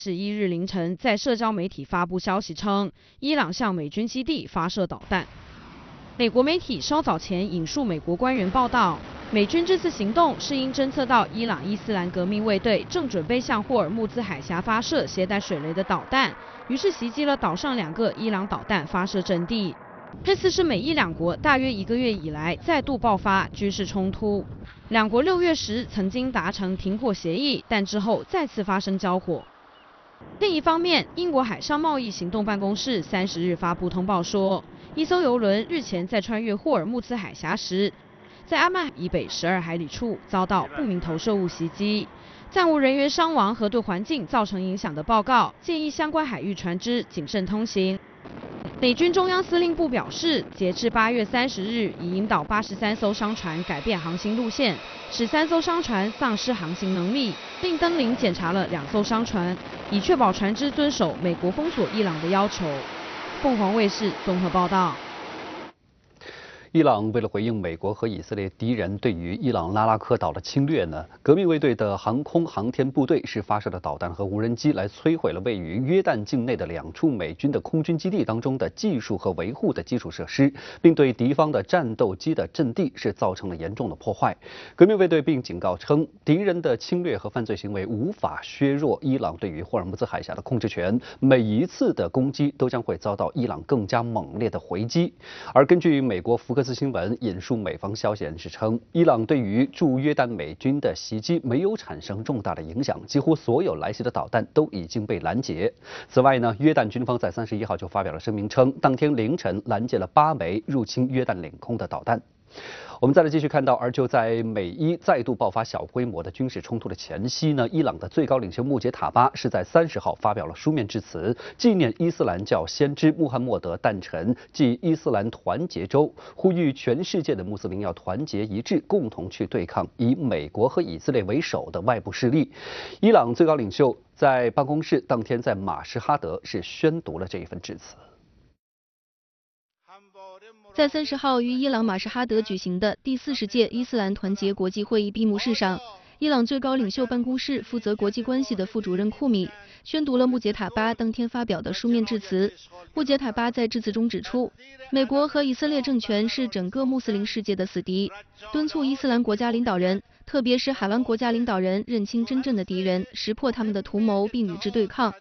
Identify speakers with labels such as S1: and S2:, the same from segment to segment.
S1: 日凌晨在社交媒体发布消息称，伊朗向美军基地发射导弹。美国媒体稍早前引述美国官员报道，美军这次行动是因侦测到伊朗伊斯兰革命卫队正准备向霍尔木兹海峡发射携带水雷的导弹，于是袭击了岛上2个伊朗导弹发射阵地。这次是美伊两国大约1个月以来再度爆发军事冲突。两国6月时曾经达成停火协议，但之后再次发生交火。另一方面，英国海上贸易行动办公室30日发布通报说，一艘邮轮日前在穿越霍尔木兹海峡时，在阿曼以北12海里处遭到不明投射物袭击，暂无人员伤亡和对环境造成影响的报告，建议相关海域船只谨慎通行。美军中央司令部表示，截至8月30日，已引导83艘商船改变航行路线，使3艘商船丧失航行能力，并登临检查了2艘商船，以确保船只遵守美国封锁伊朗的要求。凤凰卫视综合报道。
S2: 伊朗为了回应美国和以色列敌人对于伊朗拉拉克岛的侵略呢，革命卫队的航空航天部队是发射了导弹和无人机来摧毁了位于约旦境内的2处美军的空军基地当中的技术和维护的基础设施，并对敌方的战斗机的阵地是造成了严重的破坏。革命卫队并警告称，敌人的侵略和犯罪行为无法削弱伊朗对于霍尔木兹海峡的控制权，每一次的攻击都将会遭到伊朗更加猛烈的回击。而根据美国福克斯新闻引述美方消息人士称，伊朗对于驻约旦美军的袭击没有产生重大的影响，几乎所有来袭的导弹都已经被拦截。此外呢，约旦军方在31号就发表了声明称，当天凌晨拦截了8枚入侵约旦领空的导弹。我们再来继续看到，而就在美伊再度爆发小规模的军事冲突的前夕呢，伊朗的最高领袖穆杰塔巴是在30号发表了书面致辞，纪念伊斯兰教先知穆罕默德诞辰暨伊斯兰团结周，呼吁全世界的穆斯林要团结一致，共同去对抗以美国和以色列为首的外部势力。伊朗最高领袖在办公室当天在马什哈德是宣读了这一份致辞。
S3: 在30号于伊朗马什哈德举行的第40届伊斯兰团结国际会议闭幕式上，伊朗最高领袖办公室负责国际关系的副主任库米宣读了穆杰塔巴当天发表的书面致辞。穆杰塔巴在致辞中指出，美国和以色列政权是整个穆斯林世界的死敌，敦促伊斯兰国家领导人，特别是海湾国家领导人认清真正的敌人，识破他们的图谋，并与之对抗。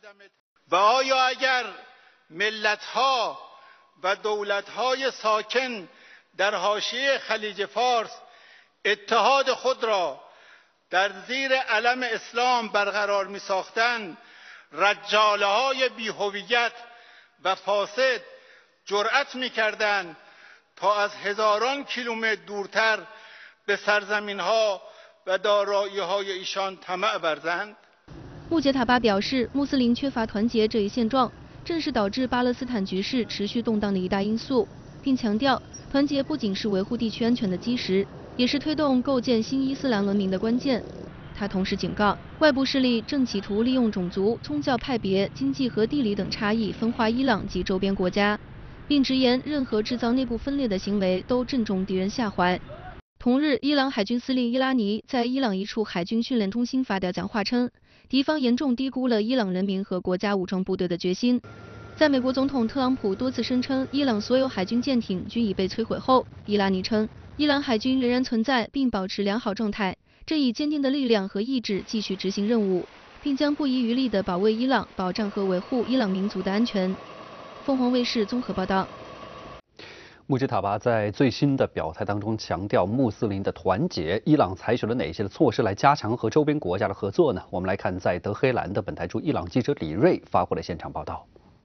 S4: و دولت‌های ساکن در حاشیه خلیج فارس اتحاد خود را در زیر علم اسلام برقرار می‌ساختند رجاله‌های بی‌هویت و فاسد جرأت می‌کردند تا از هزاران کیلومتر دورتر به سرزمین‌ها و دارایی‌های ایشان طمع ورزند。
S3: 穆杰塔巴表示，穆斯林缺乏团结这一现状正是导致巴勒斯坦局势持续动荡的一大因素，并强调，团结不仅是维护地区安全的基石，也是推动构建新伊斯兰文明的关键。他同时警告，外部势力正企图利用种族、宗教派别、经济和地理等差异分化伊朗及周边国家，并直言，任何制造内部分裂的行为都正中敌人下怀。同日，伊朗海军司令伊拉尼在伊朗一处海军训练中心发表讲话称，敌方严重低估了伊朗人民和国家武装部队的决心。在美国总统特朗普多次声称伊朗所有海军舰艇均已被摧毁后，伊拉尼称，伊朗海军仍然存在并保持良好状态，正以坚定的力量和意志继续执行任务，并将不遗余力地保卫伊朗，保障和维护伊朗民族的安全。凤凰卫视综合报道。
S2: 穆杰塔巴在最新的表态当中强调穆斯林的团结，伊朗采取了哪些的措施来加强和周边国家的合作呢？我们来看，在德黑兰的本台驻伊朗记者李锐发回了现场报道。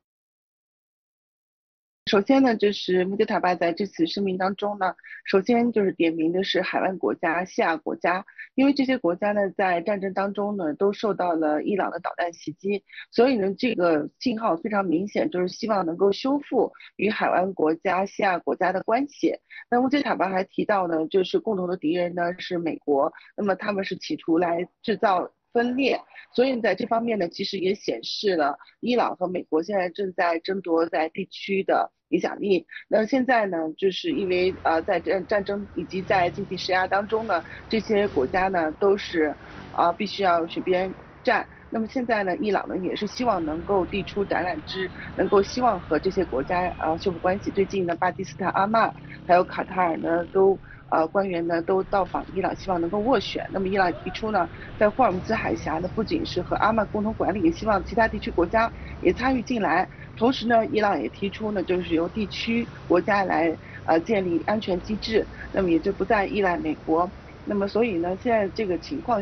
S5: 首先呢，就是穆杰塔巴在这次声明当中呢，首先就是点名的是海湾国家、西亚国家，因为这些国家呢在战争当中呢都受到了伊朗的导弹袭击，所以呢这个信号非常明显，就是希望能够修复与海湾国家、西亚国家的关系。那穆杰塔巴还提到呢，就是共同的敌人呢是美国，那么他们是企图来制造分裂，所以在这方面呢，其实也显示了伊朗和美国现在正在争夺在地区的影响力。那现在呢，就是因为在战争以及在经济施压当中呢，这些国家呢都是必须要选边站。 那么现在呢，伊朗呢也是希望能够递出橄榄枝，能够希望和这些国家修复关系。最近呢，巴基斯坦阿曼还有卡塔尔呢都官员呢都到访伊朗，希望能够斡旋。那么伊朗提出呢，在霍尔木兹海峡呢，不仅是和阿曼共同管理，也希望其他地区国家也参与进来。同时呢，伊朗也提出呢，就是由地区国家来建立安全机制，那么也就不再依赖美国。那么所以呢，现在这个情况。